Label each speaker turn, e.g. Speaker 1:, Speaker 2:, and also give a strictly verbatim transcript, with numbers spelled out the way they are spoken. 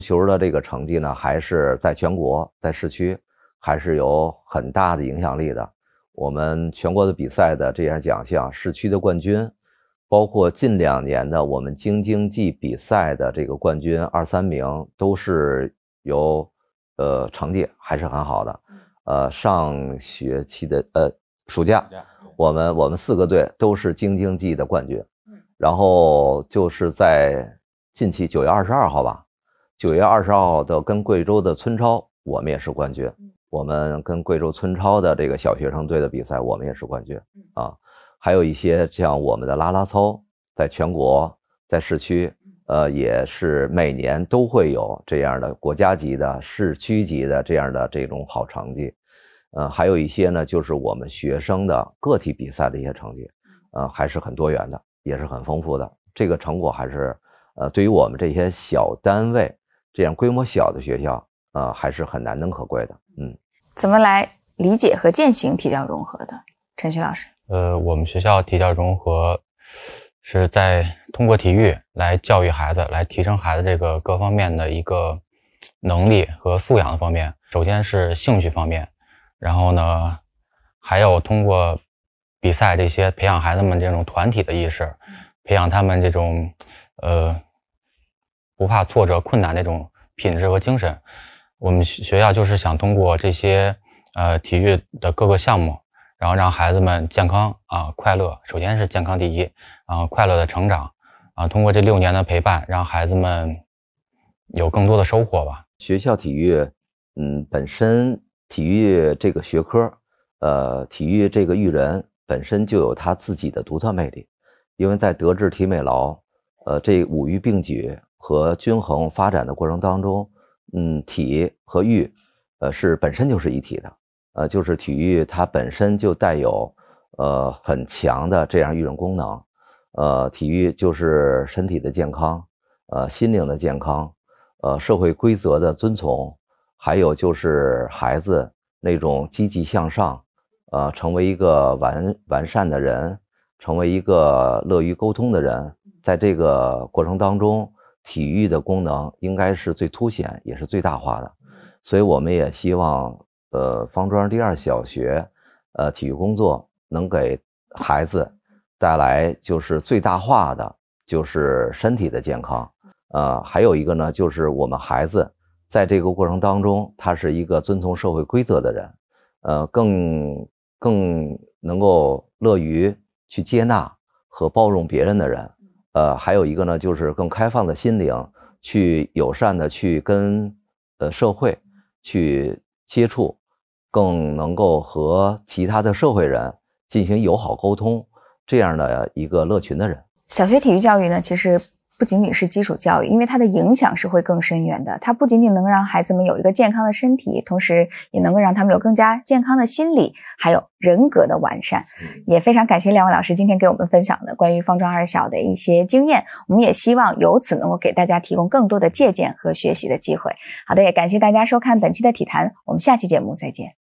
Speaker 1: 球儿的这个成绩呢，还是在全国，在市区还是有很大的影响力的。我们全国的比赛的这样奖项，市区的冠军，包括近两年的我们京津冀比赛的这个冠军二三名，都是由呃成绩还是很好的。呃，上学期的呃暑假，我们我们四个队都是京津冀的冠军。然后就是在近期九月二十二号吧，九月二十二号的跟贵州的村超，我们也是冠军。我们跟贵州村超的这个小学生队的比赛，我们也是冠军啊。还有一些像我们的啦啦操，在全国，在市区，呃，也是每年都会有这样的国家级的、市区级的这样的这种好成绩。呃，还有一些呢，就是我们学生的个体比赛的一些成绩，呃，还是很多元的，也是很丰富的。这个成果还是，呃，对于我们这些小单位，这样规模小的学校，呃，还是很难能可贵的。嗯，
Speaker 2: 怎么来理解和践行体教融合的？陈旭老师。
Speaker 3: 呃，我们学校体教融合是在通过体育来教育孩子，来提升孩子这个各方面的一个能力和素养的方面。首先是兴趣方面，然后呢，还有通过比赛这些培养孩子们这种团体的意识，培养他们这种呃不怕挫折困难那种品质和精神。我们学校就是想通过这些呃体育的各个项目，然后让孩子们健康啊快乐，首先是健康第一，然后快乐的成长啊，通过这六年的陪伴，让孩子们有更多的收获吧。
Speaker 1: 学校体育，嗯，本身体育这个学科，呃，体育这个育人本身就有它自己的独特魅力，因为在德智体美劳，呃，这五育并举和均衡发展的过程当中，嗯，体和育，呃，是本身就是一体的。呃，就是体育它本身就带有呃很强的这样育人功能，呃，体育就是身体的健康，呃，心灵的健康，呃，社会规则的遵从，还有就是孩子那种积极向上，呃，成为一个完完善的人，成为一个乐于沟通的人，在这个过程当中，体育的功能应该是最凸显也是最大化的，所以我们也希望。呃，方庄第二小学，呃，体育工作能给孩子带来就是最大化的，就是身体的健康。呃，还有一个呢，就是我们孩子在这个过程当中，他是一个遵从社会规则的人，呃，更更能够乐于去接纳和包容别人的人。呃，还有一个呢，就是更开放的心灵，去友善的去跟呃社会去接触。更能够和其他的社会人进行友好沟通，这样的一个乐群的人。
Speaker 2: 小学体育教育呢，其实不仅仅是基础教育，因为它的影响是会更深远的。它不仅仅能让孩子们有一个健康的身体，同时也能够让他们有更加健康的心理，还有人格的完善。嗯、也非常感谢两位老师今天给我们分享的关于方庄二小的一些经验，我们也希望由此能够给大家提供更多的借鉴和学习的机会。好的，也感谢大家收看本期的体坛，我们下期节目再见。